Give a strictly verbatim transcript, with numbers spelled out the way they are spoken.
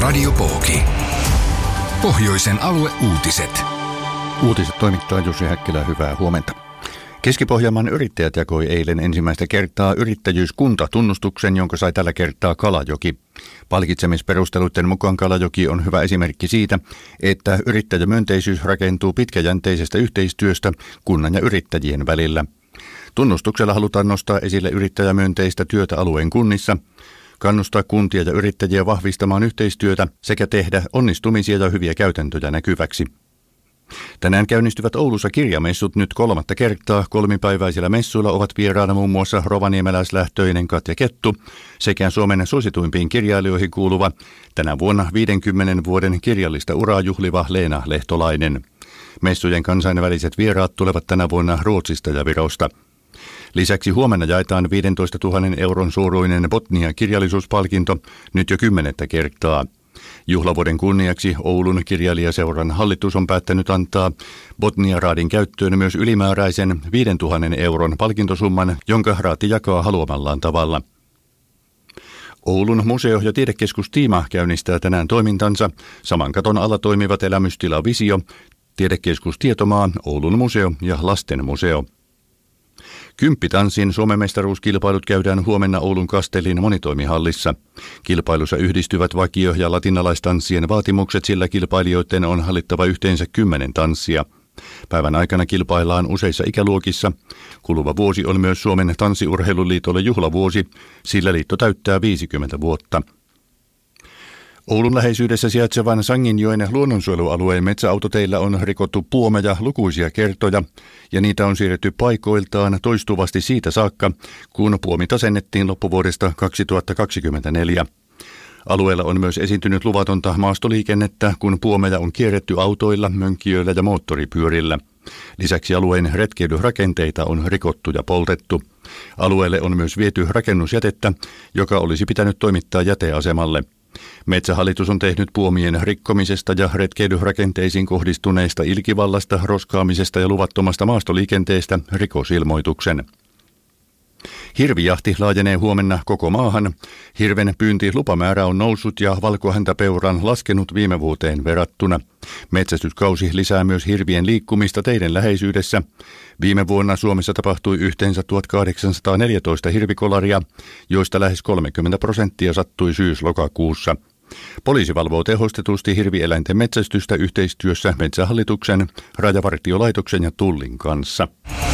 Radio Pooki. Pohjoisen alueuutiset. Uutiset toimittaa Jussi Häkkilä, hyvää huomenta. Keski-Pohjanmaan yrittäjät jakoi eilen ensimmäistä kertaa yrittäjyyskuntatunnustuksen, jonka sai tällä kertaa Kalajoki. Palkitsemisperusteluiden mukaan Kalajoki on hyvä esimerkki siitä, että yrittäjämyönteisyys rakentuu pitkäjänteisestä yhteistyöstä kunnan ja yrittäjien välillä. Tunnustuksella halutaan nostaa esille yrittäjämyönteistä työtä alueen kunnissa, kannustaa kuntia ja yrittäjiä vahvistamaan yhteistyötä sekä tehdä onnistumisia ja hyviä käytäntöjä näkyväksi. Tänään käynnistyvät Oulussa kirjamessut nyt kolmatta kertaa. Kolmipäiväisillä messuilla ovat vieraana muun muassa rovaniemeläislähtöinen Katja Kettu sekä Suomen suosituimpiin kirjailijoihin kuuluva tänä vuonna viidenkymmenen vuoden kirjallista uraa juhliva Leena Lehtolainen. Messujen kansainväliset vieraat tulevat tänä vuonna Ruotsista ja Virosta. Lisäksi huomenna jaetaan viisitoistatuhatta euron suuruinen Botnia-kirjallisuuspalkinto nyt jo kymmenettä kertaa. Juhlavuoden kunniaksi Oulun kirjailijaseuran hallitus on päättänyt antaa Botnia-raadin käyttöön myös ylimääräisen viisituhatta euron palkintosumman, jonka raati jakaa haluamallaan tavalla. Oulun museo- ja tiedekeskus Tiima käynnistää tänään toimintansa. Saman katon alla toimivat Elämystila Visio, tiedekeskus Tietomaa, Oulun museo ja lastenmuseo. Kymppitanssin Suomen mestaruuskilpailut käydään huomenna Oulun Kastellin monitoimihallissa. Kilpailussa yhdistyvät vakio- ja latinalaistanssien vaatimukset, sillä kilpailijoiden on hallittava yhteensä kymmenen tanssia. Päivän aikana kilpaillaan useissa ikäluokissa. Kuluva vuosi on myös Suomen tanssiurheiluliitolle juhlavuosi, sillä liitto täyttää viisikymmentä vuotta. Oulun läheisyydessä sijaitsevan Sanginjoen luonnonsuojelualueen metsäautoteillä on rikottu puomeja lukuisia kertoja, ja niitä on siirretty paikoiltaan toistuvasti siitä saakka, kun puomit asennettiin loppuvuodesta kaksituhattakaksikymmentäneljä. Alueella on myös esiintynyt luvatonta maastoliikennettä, kun puomeja on kierretty autoilla, mönkkijöillä ja moottoripyörillä. Lisäksi alueen retkeilyrakenteita on rikottu ja poltettu. Alueelle on myös viety rakennusjätettä, joka olisi pitänyt toimittaa jäteasemalle. Metsähallitus on tehnyt puomien rikkomisesta ja retkeilyrakenteisiin kohdistuneista ilkivallasta, roskaamisesta ja luvattomasta maastoliikenteestä rikosilmoituksen. Hirvijahti laajenee huomenna koko maahan. Hirven pyyntilupamäärä on noussut ja valkohäntäpeuran laskenut viime vuoteen verrattuna. Metsästyskausi lisää myös hirvien liikkumista teiden läheisyydessä. Viime vuonna Suomessa tapahtui yhteensä tuhatkahdeksansataaneljätoista hirvikolaria, joista lähes kolmekymmentä prosenttia sattui syys-lokakuussa. Poliisi valvoo tehostetusti hirvieläinten metsästystä yhteistyössä Metsähallituksen, Rajavartiolaitoksen ja Tullin kanssa.